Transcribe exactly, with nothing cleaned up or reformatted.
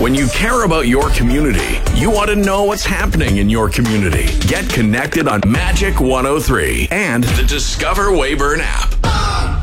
When you care about your community, you want to know what's happening in your community. Get connected on Magic one oh three and the Discover Weyburn app.